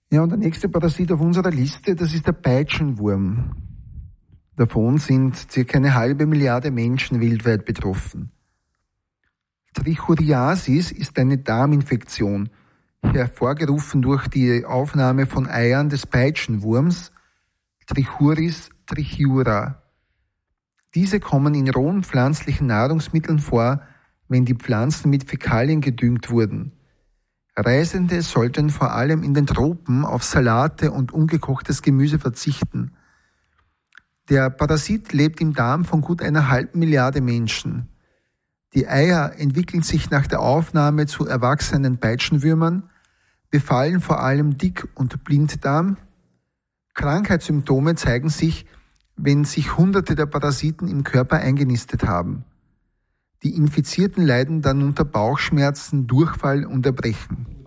Ja, und der nächste Parasit auf unserer Liste, das ist der Peitschenwurm. Davon sind circa 1,5 Milliarde Menschen weltweit betroffen. Trichuriasis ist eine Darminfektion, hervorgerufen durch die Aufnahme von Eiern des Peitschenwurms, Trichuris trichiura. Diese kommen in rohen pflanzlichen Nahrungsmitteln vor, wenn die Pflanzen mit Fäkalien gedüngt wurden. Reisende sollten vor allem in den Tropen auf Salate und ungekochtes Gemüse verzichten. Der Parasit lebt im Darm von gut 1,5 Milliarde Menschen. Die Eier entwickeln sich nach der Aufnahme zu erwachsenen Peitschenwürmern, befallen vor allem Dick- und Blinddarm. Krankheitssymptome zeigen sich, wenn sich Hunderte der Parasiten im Körper eingenistet haben. Die Infizierten leiden dann unter Bauchschmerzen, Durchfall und Erbrechen.